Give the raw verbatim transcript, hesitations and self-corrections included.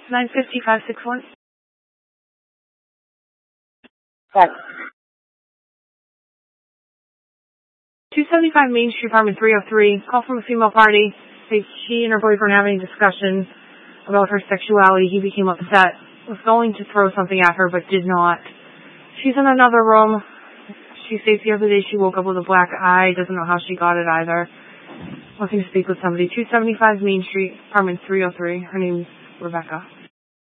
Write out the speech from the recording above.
nine fifty, five six one. Thanks. two seventy-five Main Street, apartment three oh three. Call from a female party. States she and her boyfriend were having a discussion about her sexuality. He became upset. Was going to throw something at her, but did not. She's in another room. She states the other day she woke up with a black eye. Doesn't know how she got it either. Looking to speak with somebody. two seventy-five Main Street, apartment three oh three. Her name's Rebecca.